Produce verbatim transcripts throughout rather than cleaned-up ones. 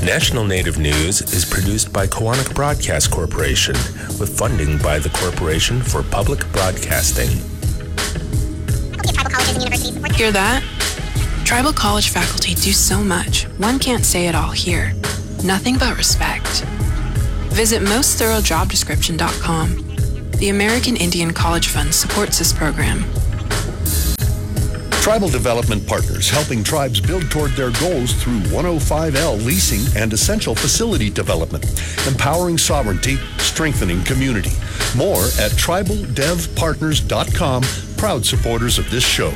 National Native News is produced by Koahnic Broadcast Corporation with funding by the Corporation for Public Broadcasting. Hear that? Tribal college faculty do so much, one can't say it all here. Nothing but respect. Visit most thorough job description dot com. The American Indian College Fund supports this program. Tribal Development Partners, helping tribes build toward their goals through one oh five L leasing and essential facility development, empowering sovereignty, strengthening community. More at tribal dev partners dot com, proud supporters of this show.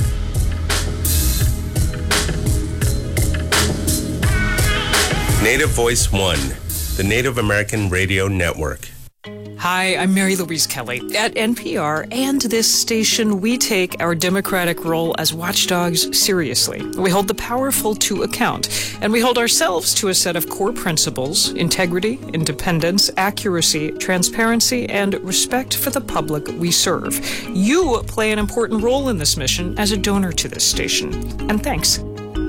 Native Voice One, the Native American Radio Network. Hi, I'm Mary Louise Kelly. At N P R and this station, we take our democratic role as watchdogs seriously. We hold the powerful to account, and we hold ourselves to a set of core principles: integrity, independence, accuracy, transparency, and respect for the public we serve. You play an important role in this mission as a donor to this station, and thanks.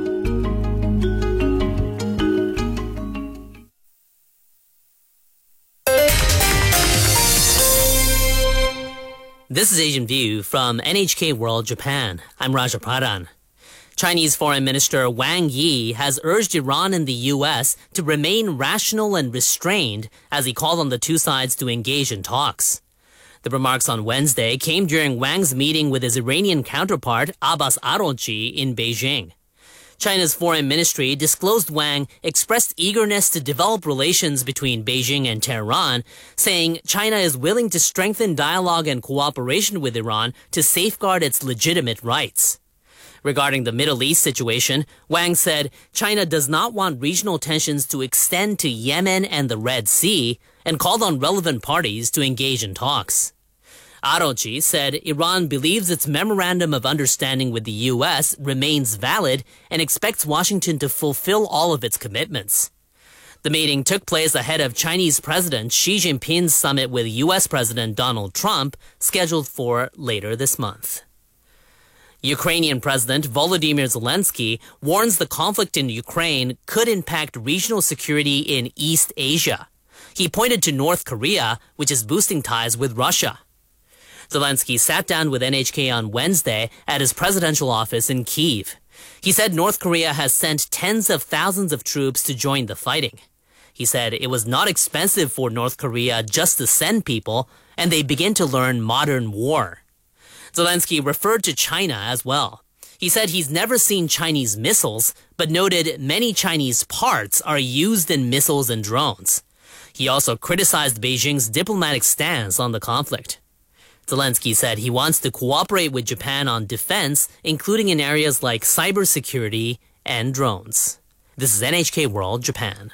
This is Asian View from N H K World Japan. I'm Raja Pradhan. Chinese Foreign Minister Wang Yi has urged Iran and the U S to remain rational and restrained as he called on the two sides to engage in talks. The remarks on Wednesday came during Wang's meeting with his Iranian counterpart Abbas Araghchi in Beijing. China's foreign ministry disclosed Wang expressed eagerness to develop relations between Beijing and Tehran, saying China is willing to strengthen dialogue and cooperation with Iran to safeguard its legitimate rights. Regarding the Middle East situation, Wang said China does not want regional tensions to extend to Yemen and the Red Sea, and called on relevant parties to engage in talks. Araghchi said Iran believes its memorandum of understanding with the U S remains valid and expects Washington to fulfill all of its commitments. The meeting took place ahead of Chinese President Xi Jinping's summit with U S President Donald Trump, scheduled for later this month. Ukrainian President Volodymyr Zelensky warns the conflict in Ukraine could impact regional security in East Asia. He pointed to North Korea, which is boosting ties with Russia. Zelensky sat down with N H K on Wednesday at his presidential office in Kyiv. He said North Korea has sent tens of thousands of troops to join the fighting. He said it was not expensive for North Korea just to send people, and they begin to learn modern war. Zelensky referred to China as well. He said he's never seen Chinese missiles, but noted many Chinese parts are used in missiles and drones. He also criticized Beijing's diplomatic stance on the conflict. Zelensky said he wants to cooperate with Japan on defense, including in areas like cybersecurity and drones. This is N H K World Japan.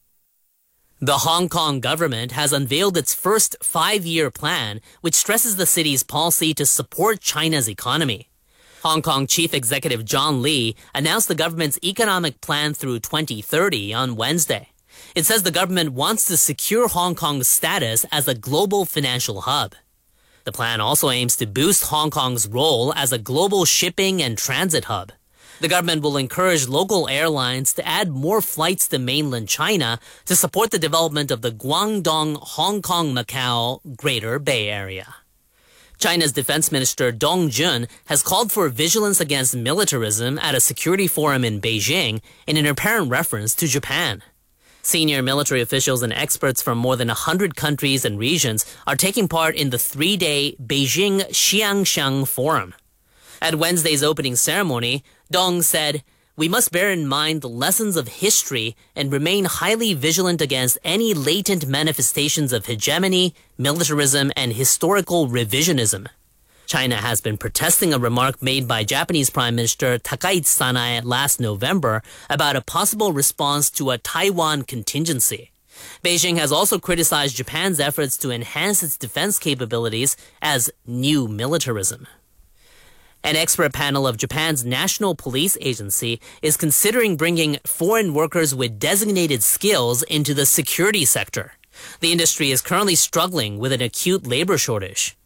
The Hong Kong government has unveiled its first five-year plan, which stresses the city's policy to support China's economy. Hong Kong Chief Executive John Lee announced the government's economic plan through twenty thirty on Wednesday. It says the government wants to secure Hong Kong's status as a global financial hub. The plan also aims to boost Hong Kong's role as a global shipping and transit hub. The government will encourage local airlines to add more flights to mainland China to support the development of the Guangdong-Hong Kong-Macau Greater Bay Area. China's Defense Minister Dong Jun has called for vigilance against militarism at a security forum in Beijing in an apparent reference to Japan. Senior military officials and experts from more than one hundred countries and regions are taking part in the three-day Beijing Xiangshan Forum. At Wednesday's opening ceremony, Dong said, "We must bear in mind the lessons of history and remain highly vigilant against any latent manifestations of hegemony, militarism, and historical revisionism." China has been protesting a remark made by Japanese Prime Minister Takaichi Sanae last November about a possible response to a Taiwan contingency. Beijing has also criticized Japan's efforts to enhance its defense capabilities as new militarism. An expert panel of Japan's National Police Agency is considering bringing foreign workers with designated skills into the security sector. The industry is currently struggling with an acute labor shortage.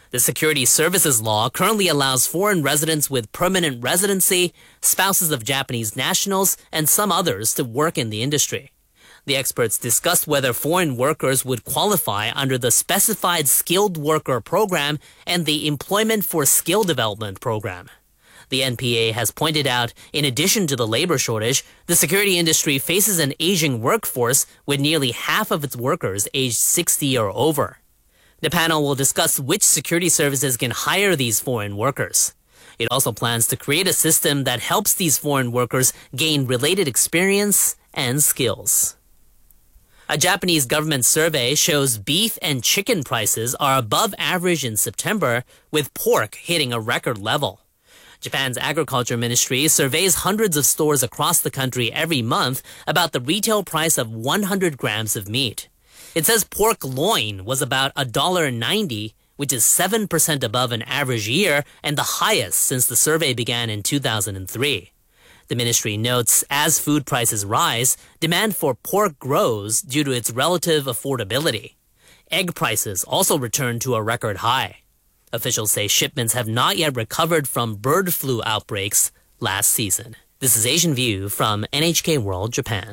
The Security Services Law currently allows foreign residents with permanent residency, spouses of Japanese nationals, and some others to work in the industry. The experts discussed whether foreign workers would qualify under the Specified Skilled Worker Program and the Employment for Skill Development Program. The N P A has pointed out, in addition to the labor shortage, the security industry faces an aging workforce with nearly half of its workers aged sixty or over. The panel will discuss which security services can hire these foreign workers. It also plans to create a system that helps these foreign workers gain related experience and skills. A Japanese government survey shows beef and chicken prices are above average in September, with pork hitting a record level. Japan's Agriculture Ministry surveys hundreds of stores across the country every month about the retail price of one hundred grams of meat. It says pork loin was about one dollar ninety, which is seven percent above an average year and the highest since the survey began in two thousand three. The ministry notes as food prices rise, demand for pork grows due to its relative affordability. Egg prices also returned to a record high. Officials say shipments have not yet recovered from bird flu outbreaks last season. This is Asian View from N H K World Japan.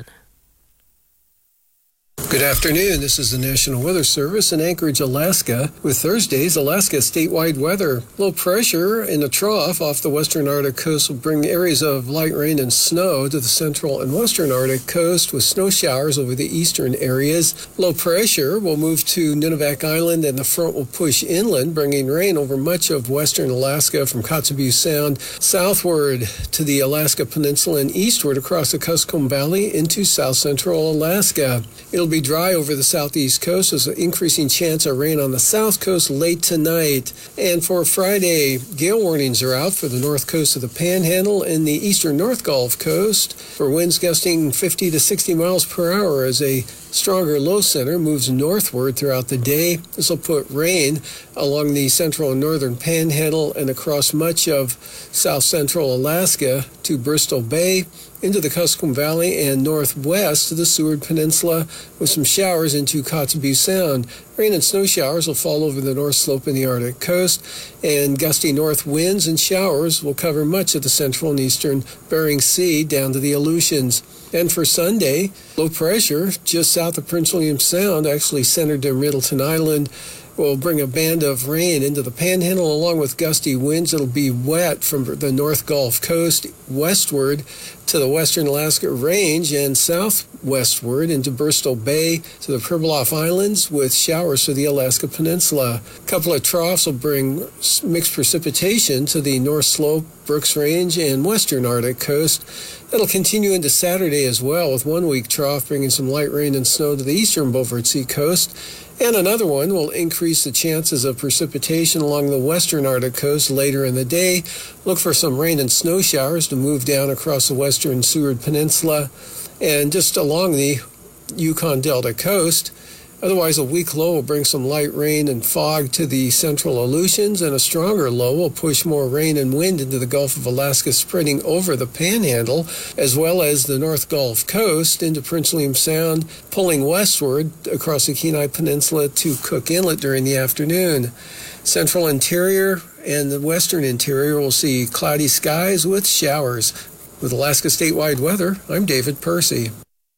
Good afternoon. This is the National Weather Service in Anchorage, Alaska, with Thursday's Alaska statewide weather. Low pressure in a trough off the western Arctic coast will bring areas of light rain and snow to the central and western Arctic coast, with snow showers over the eastern areas. Low pressure will move to Nunivak Island, and the front will push inland, bringing rain over much of western Alaska from Kotzebue Sound southward to the Alaska Peninsula and eastward across the Kuskokwim Valley into south central Alaska. It'll be dry over the southeast coast. There's an increasing chance of rain on the south coast late tonight. And for Friday, gale warnings are out for the north coast of the Panhandle and the eastern North Gulf Coast for winds gusting fifty to sixty miles per hour as a stronger low center moves northward throughout the day. This will put rain along the central and northern Panhandle and across much of south central Alaska to Bristol Bay, into the Kuskokwim Valley and northwest to the Seward Peninsula, with some showers into Kotzebue Sound. Rain and snow showers will fall over the north slope and the Arctic coast, and gusty north winds and showers will cover much of the central and eastern Bering Sea down to the Aleutians. And for Sunday, low pressure just south of Prince William Sound, actually centered near Middleton Island, will bring a band of rain into the Panhandle along with gusty winds. It'll be wet from the North Gulf Coast westward to the western Alaska Range and southwestward into Bristol Bay to the Pribilof Islands, with showers to the Alaska Peninsula. A couple of troughs will bring mixed precipitation to the North Slope, Brooks Range, and western Arctic coast. That'll continue into Saturday as well, with one weak trough bringing some light rain and snow to the eastern Beaufort Sea coast. And another one will increase the chances of precipitation along the western Arctic coast later in the day. Look for some rain and snow showers to move down across the western Seward Peninsula and just along the Yukon Delta coast. Otherwise, a weak low will bring some light rain and fog to the central Aleutians, and a stronger low will push more rain and wind into the Gulf of Alaska, spreading over the Panhandle, as well as the North Gulf Coast into Prince William Sound, pulling westward across the Kenai Peninsula to Cook Inlet during the afternoon. Central interior and the western interior will see cloudy skies with showers. With Alaska statewide weather, I'm David Percy.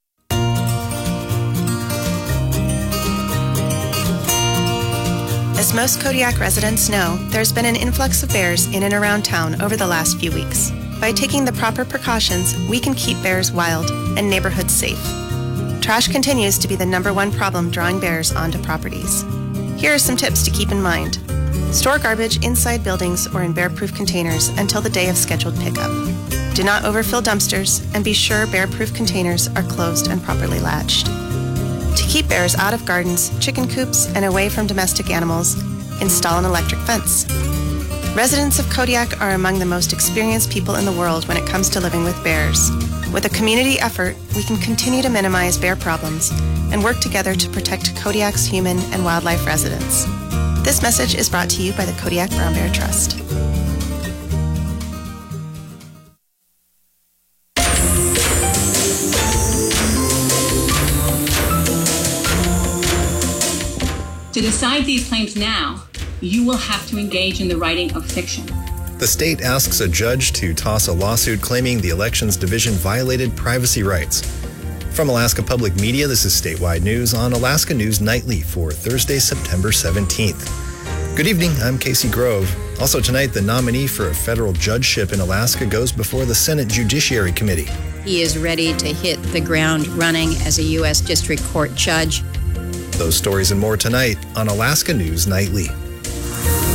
As most Kodiak residents know, there's been an influx of bears in and around town over the last few weeks. By taking the proper precautions, we can keep bears wild and neighborhoods safe. Trash continues to be the number one problem drawing bears onto properties. Here are some tips to keep in mind. Store garbage inside buildings or in bear-proof containers until the day of scheduled pickup. Do not overfill dumpsters, and be sure bear-proof containers are closed and properly latched. To keep bears out of gardens, chicken coops, and away from domestic animals, install an electric fence. Residents of Kodiak are among the most experienced people in the world when it comes to living with bears. With a community effort, we can continue to minimize bear problems and work together to protect Kodiak's human and wildlife residents. This message is brought to you by the Kodiak Brown Bear Trust. To decide these claims now, you will have to engage in the writing of fiction. The state asks a judge to toss a lawsuit claiming the Elections Division violated privacy rights. From Alaska Public Media, this is Statewide News on Alaska News Nightly for Thursday, September seventeenth. Good evening, I'm Casey Grove. Also tonight, the nominee for a federal judgeship in Alaska goes before the Senate Judiciary Committee. He is ready to hit the ground running as a U S District Court judge. Those stories and more tonight on Alaska News Nightly.